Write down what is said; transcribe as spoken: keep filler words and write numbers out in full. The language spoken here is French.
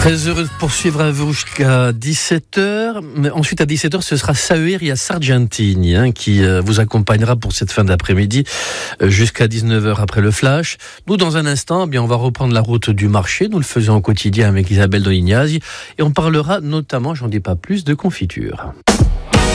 Très heureux de poursuivre avec vous jusqu'à dix-sept heures. Mais ensuite, à dix-sept heures, ce sera Sahuir et Sargentini hein, qui euh, vous accompagnera pour cette fin d'après-midi euh, jusqu'à dix-neuf heures après le flash. Nous, dans un instant, eh bien, on va reprendre la route du marché. Nous le faisons au quotidien avec Isabelle Donignasi et on parlera notamment, j'en dis pas plus, de confiture.